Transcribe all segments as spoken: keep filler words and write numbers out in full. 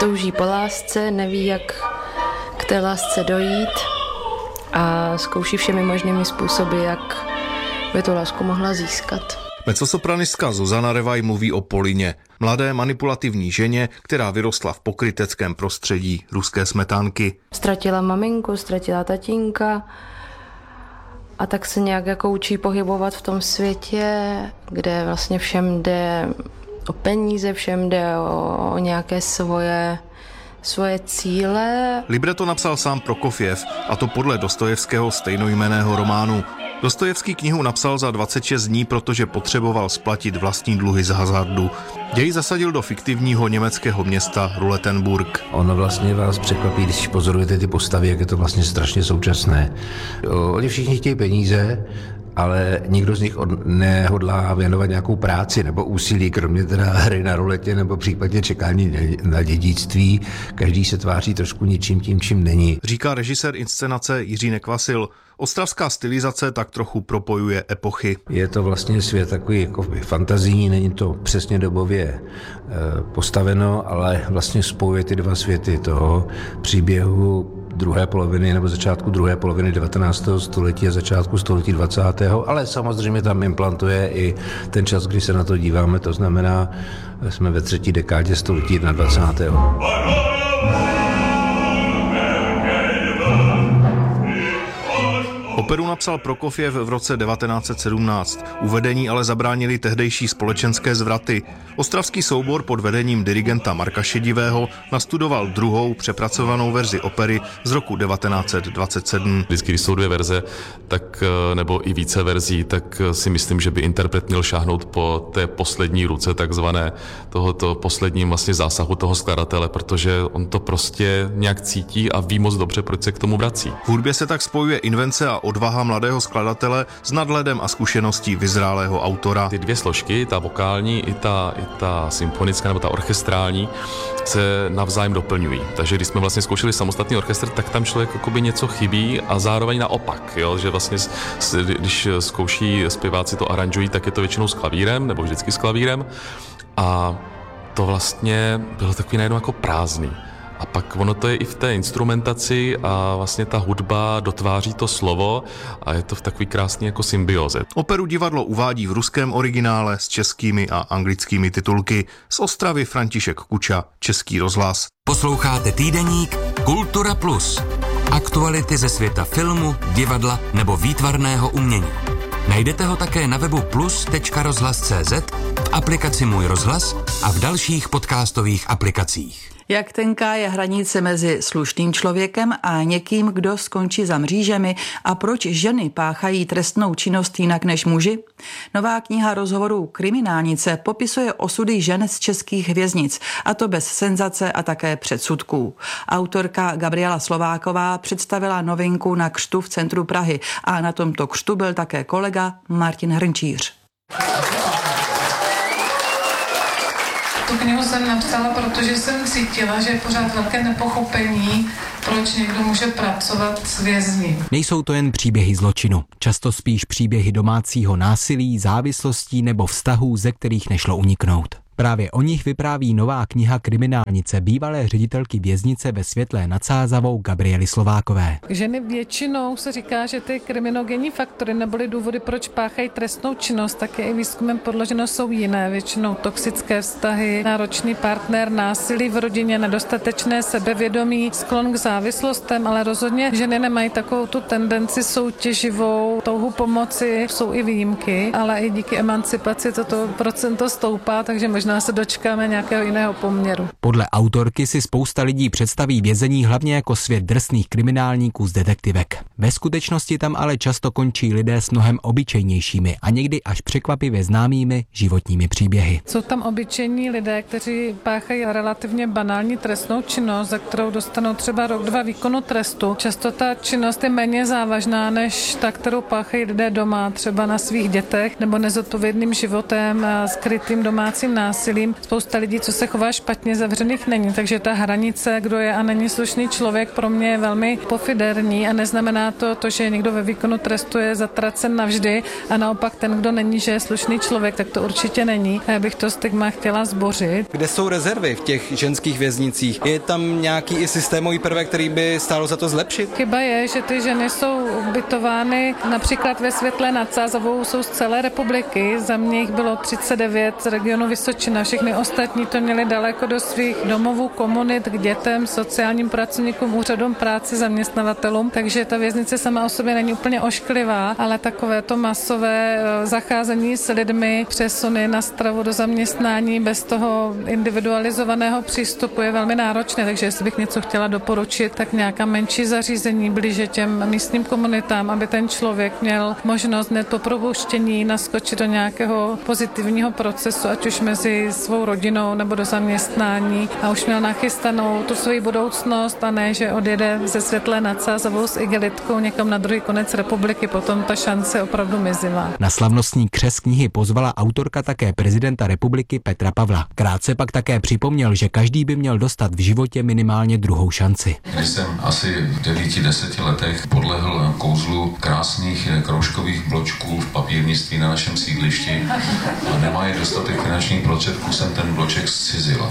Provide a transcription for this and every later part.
touží po lásce, neví, jak k té lásce dojít a zkouší všemi možnými způsoby, jak by tu lásku mohla získat. Mezzosopranistka Zuzana Revaj mluví o Polině, mladé manipulativní ženě, která vyrostla v pokryteckém prostředí ruské smetánky. Ztratila maminku, ztratila tatínka a tak se nějak jako učí pohybovat v tom světě, kde vlastně všem jde o peníze, všem jde o, o nějaké svoje, svoje cíle. Libreto napsal sám Prokofjev, a to podle Dostojevského stejnojmenného románu. Dostojevský knihu napsal za dvacet šest dní, protože potřeboval splatit vlastní dluhy z hazardu. Děj zasadil do fiktivního německého města Ruletenburg. Ono vlastně vás překvapí, když pozorujete ty postavy, jak je to vlastně strašně současné. Oni všichni chtějí peníze, ale nikdo z nich nehodlá věnovat nějakou práci nebo úsilí, kromě teda hry na ruletě nebo případně čekání na dědictví. Každý se tváří trošku něčím tím, čím není. Říká režisér inscenace Jiří Nekvasil. Ostravská stylizace tak trochu propojuje epochy. Je to vlastně svět takový jako fantazijní, není to přesně dobově e, postaveno, ale vlastně spojuje ty dva světy toho příběhu druhé poloviny nebo začátku druhé poloviny devatenáctého století a začátku století dvacátého ale samozřejmě tam implantuje i ten čas, kdy se na to díváme, to znamená, jsme ve třetí dekádě století dvacátého Operu napsal Prokofjev v roce devatenáct set sedmnáct. Uvedení ale zabránili tehdejší společenské zvraty. Ostravský soubor pod vedením dirigenta Marka Šedivého nastudoval druhou přepracovanou verzi opery z roku devatenáct set dvacet sedm. Vždycky, když jsou dvě verze, tak, nebo i více verzí, tak si myslím, že by interpret měl šáhnout po té poslední ruce, takzvané tohoto posledním vlastně zásahu toho skladatele, protože on to prostě nějak cítí a ví moc dobře, proč se k tomu vrací. V hudbě se tak spojuje invence a odvaha mladého skladatele s nadhledem a zkušeností vyzrálého autora. Ty dvě složky, ta vokální i ta, i ta symfonická nebo ta orchestrální, se navzájem doplňují. Takže když jsme vlastně zkoušeli samostatný orchestr, tak tam člověk jakoby něco chybí a zároveň naopak, jo? Že vlastně když zkouší zpěváci to aranžují, tak je to většinou s klavírem nebo vždycky s klavírem a to vlastně bylo takový najednou jako prázdný. A pak ono to je i v té instrumentaci a vlastně ta hudba dotváří to slovo a je to v takový krásný jako symbioze. Operu divadlo uvádí v ruském originále s českými a anglickými titulky. Z Ostravy František Kuča, Český rozhlas. Posloucháte týdeník Kultura Plus. Aktuality ze světa filmu, divadla nebo výtvarného umění. Najdete ho také na webu plus tečka rozhlas tečka cé zet, v aplikaci Můj rozhlas a v dalších podcastových aplikacích. Jak tenká je hranice mezi slušným člověkem a někým, kdo skončí za mřížemi a proč ženy páchají trestnou činnost jinak než muži? Nová kniha rozhovorů Kriminálnice popisuje osudy žen z českých věznic, a to bez senzace a také předsudků. Autorka Gabriela Slováková představila novinku na křtu v centru Prahy a na tomto křtu byl také kolega Martin Hrnčíř. Tu knihu jsem napsala, protože jsem cítila, že je pořád velké nepochopení, proč někdo může pracovat s vězni. Nejsou to jen příběhy zločinu, často spíš příběhy domácího násilí, závislostí nebo vztahů, ze kterých nešlo uniknout. Právě o nich vypráví nová kniha Kriminálnice bývalé ředitelky věznice ve Světlé nad Sázavou Gabriely Slovákové. Ženy většinou se říká, že ty kriminogenní faktory neboli důvody, proč páchají trestnou činnost, tak je i výzkumem podloženo, jsou jiné. Většinou toxické vztahy, náročný partner, násilí v rodině, nedostatečné sebevědomí, sklon k závislostem, ale rozhodně ženy nemají takovou tu tendenci soutěživou, touhu pomoci, jsou i výjimky, ale i díky emancipaci toto procento stoupá, takže možná se dočkáme nějakého jiného poměru. Podle autorky si spousta lidí představí vězení hlavně jako svět drsných kriminálníků z detektivek. Ve skutečnosti tam ale často končí lidé s mnohem obyčejnějšími a někdy až překvapivě známými životními příběhy. Jsou tam obyčejní lidé, kteří páchají relativně banální trestnou činnost, za kterou dostanou třeba rok, dva výkonu trestu. Často ta činnost je méně závažná než ta, kterou páchají lidé doma, třeba na svých dětech nebo nezodpovědným životem a skrytým domácím násilím. násilím. Spousta lidí, co se chová špatně, zavřených není, takže ta hranice, kdo je a není slušný člověk, pro mě je velmi pofiderní a neznamená to, to, že někdo ve výkonu trestu je zatracen navždy a naopak ten, kdo není, že je slušný člověk, tak to určitě není. A já bych to stigma chtěla zbořit. Kde jsou rezervy v těch ženských věznicích? Je tam nějaký i systémový prvek, který by stálo za to zlepšit? Chyba je, že ty ženy jsou ubytovány například ve Světlé nad Sázavou, jsou z celé republiky. Za mě jich bylo třicet devět z regionu Vysočina. Všechny ostatní to měli daleko do svých domovů, komunit, k dětem, sociálním pracovníkům, úřadům práce, zaměstnavatelům. Takže ta věznice sama o sobě není úplně ošklivá, ale takové to masové zacházení s lidmi, přesuny na stravu do zaměstnání bez toho individualizovaného přístupu je velmi náročné. Takže jestli bych něco chtěla doporučit, tak nějaká menší zařízení blíže těm místním komunitám, aby ten člověk měl možnost hned po propuštění naskočit do nějakého pozitivního procesu, ať už mezi svou rodinou nebo do zaměstnání a už měl nachystanou tu svoji budoucnost a ne, že odjede ze Světlé nad Sázavou s igelitkou někam na druhý konec republiky, potom ta šance je opravdu mizivá. Na slavnostní křest knihy pozvala autorka také prezidenta republiky Petra Pavla. Krátce pak také připomněl, že každý by měl dostat v životě minimálně druhou šanci. Když jsem asi v devíti, deseti letech podlehl kouzlu krásných kroužkových bločků v papírnictví na našem sídlišti a nemají dostatek finančních prostředků, jsem ten bloček zcizil.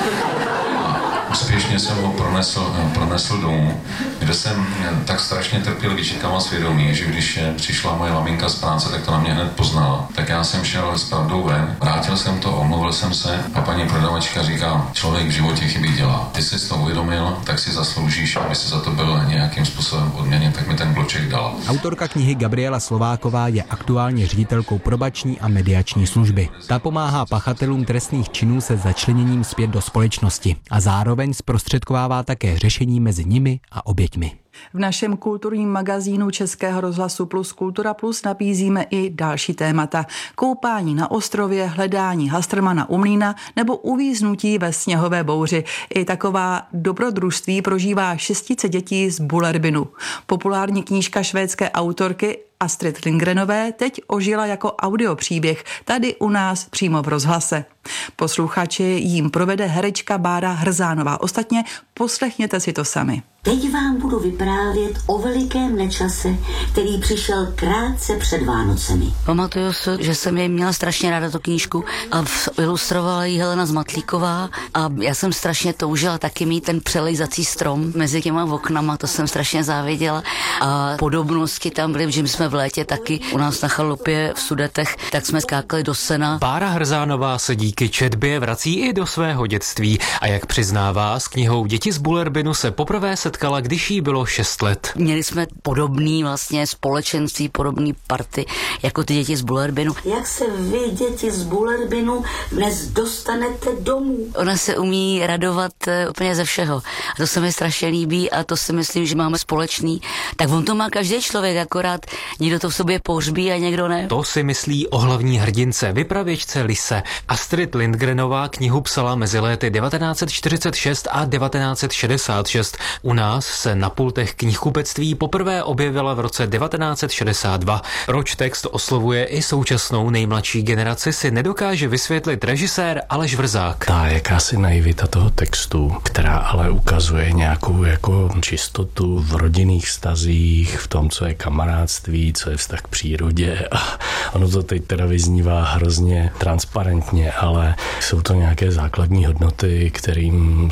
Úspěšně jsem ho pronesl, pronesl domů, kde jsem tak strašně trpěl výčitkama svědomí, že když přišla moje maminka z práce, tak to na mě hned poznala. Tak já jsem šel s pravdou ven, vrátil jsem to, omluvil jsem se a paní prodavačka říká, člověk v životě chyby dělá. Ty jsi to uvědomil, tak si zasloužíš, aby se za to byl nějakým způsobem odměněn, tak mi ten bloček dal. Autorka knihy Gabriela Slováková je aktuálně ředitelkou probační a mediační služby. Ta pomáhá pachatelům trestných činů se začleněním zpět do společnosti a zároveň zprostředkovává také řešení mezi nimi a oběťmi. V našem kulturním magazínu Českého rozhlasu Plus Kultura Plus nabízíme i další témata. Koupání na ostrově, hledání Hastrmana u mlýna nebo uvíznutí ve sněhové bouři. I taková dobrodružství prožívá šestice dětí z Bullerbinu. Populární knížka švédské autorky Astrid Lindgrenové teď ožila jako audiopříběh tady u nás přímo v rozhlase. Posluchači jím provede herečka Bára Hrzánová. Ostatně poslechněte si to sami. Teď vám budu vyprávět o velikém nečase, který přišel krátce před Vánocemi. Pamatuju si, že jsem jej měla strašně ráda tu knížku a ilustrovala ji Helena Zmatlíková a já jsem strašně toužila taky mít ten přelejzací strom mezi těma oknama, to jsem strašně záviděla a podobnosti tam byly, že my jsme v létě taky u nás na chalupě v Sudetech, tak jsme skákali do sena. Bára Hrzánová se díky četbě vrací i do svého dětství a jak přiznává, s knihou Děti z Bullerbinu se poprvé setkala, když jí bylo šest let. Měli jsme podobný vlastně společenství, podobný party jako ty děti z Bullerbinu. Jak se vy, děti z Bullerbinu, dnes dostanete domů? Ona se umí radovat úplně ze všeho. A to se mi strašně líbí a to si myslím, že máme společný. Tak on to má každý člověk, akorát někdo to v sobě pohřbí a někdo ne. To si myslí o hlavní hrdince, vypravěčce Lise. Astrid Lindgrenová knihu psala mezi léty devatenáct set čtyřicet šest a devatenáct set šedesát šest. U nás se na pultech knihkupectví poprvé objevila v roce devatenáct set šedesát dva. Proč text oslovuje i současnou nejmladší generaci, si nedokáže vysvětlit režisér Aleš Vrzák. Ta jakási naivita toho textu, která ale ukazuje nějakou jako čistotu v rodinných vztazích, v tom, co je kamarádství, co je vztah k přírodě. A ono to teď teda vyznívá hrozně transparentně, ale jsou to nějaké základní hodnoty, kterým